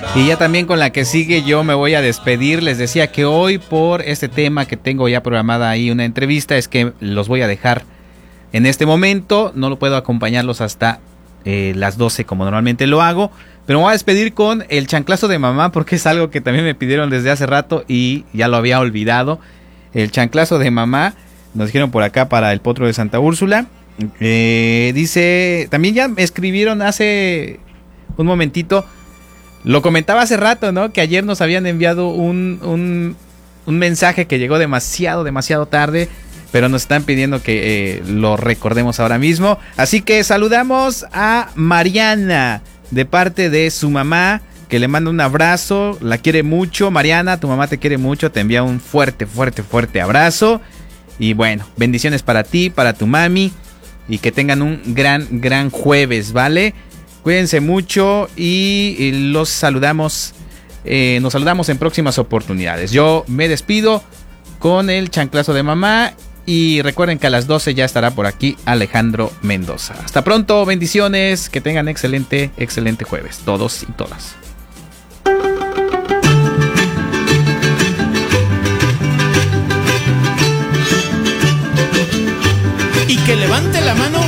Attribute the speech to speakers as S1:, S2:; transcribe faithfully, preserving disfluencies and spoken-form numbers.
S1: Y ya también con la que sigue yo me voy a despedir. Les decía que hoy por este tema que tengo ya programada ahí una entrevista es que los voy a dejar en este momento. No lo puedo acompañarlos hasta eh, las doce como normalmente lo hago. Pero me voy a despedir con el chanclazo de mamá porque es algo que también me pidieron desde hace rato y ya lo había olvidado. El chanclazo de mamá, nos dijeron por acá para el Potro de Santa Úrsula. Eh, dice, también ya me escribieron hace un momentito. Lo comentaba hace rato, ¿no? Que ayer nos habían enviado un, un, un mensaje que llegó demasiado, demasiado tarde. Pero nos están pidiendo que eh, lo recordemos ahora mismo. Así que saludamos a Mariana de parte de su mamá, que le manda un abrazo. La quiere mucho. Mariana, tu mamá te quiere mucho. Te envía un fuerte, fuerte, fuerte abrazo. Y bueno, bendiciones para ti, para tu mami. Y que tengan un gran, gran jueves, ¿vale? Cuídense mucho y, y los saludamos, eh, nos saludamos en próximas oportunidades. Yo me despido con el chanclazo de mamá y recuerden que a las doce ya estará por aquí Alejandro Mendoza. Hasta pronto, bendiciones, que tengan excelente, excelente jueves, todos y todas.
S2: Y que levante la mano